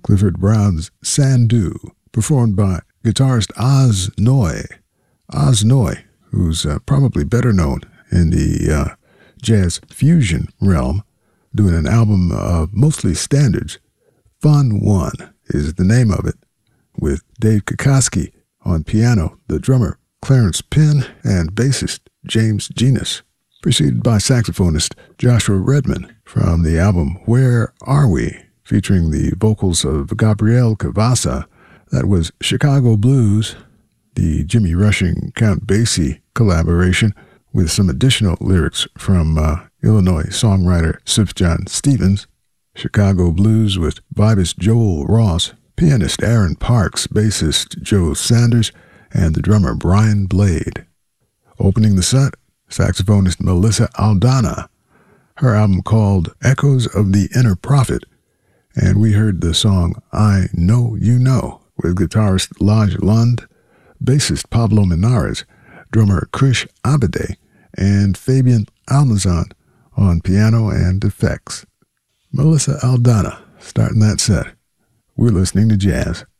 Clifford Brown's Sandu, performed by guitarist Oz Noy. Oz Noy, who's probably better known in the jazz fusion realm, doing an album of mostly standards. Fun One is the name of it, with Dave Kukoski on piano, the drummer Clarence Penn, and bassist James Genus, preceded by saxophonist Joshua Redman from the album Where Are We?, featuring the vocals of Gabriel Cavassa. That was Chicago Blues, the Jimmy Rushing Count Basie collaboration, with some additional lyrics from Illinois songwriter Sufjan Stevens. Chicago Blues with vibist Joel Ross, pianist Aaron Parks, bassist Joe Sanders, and the drummer Brian Blade. Opening the set, saxophonist Melissa Aldana, her album called Echoes of the Inner Prophet, and we heard the song I Know You Know with guitarist Laj Lund, bassist Pablo Minares, drummer Krish Abade, and Fabian Almazan on piano and effects. Melissa Aldana starting that set. We're listening to jazz.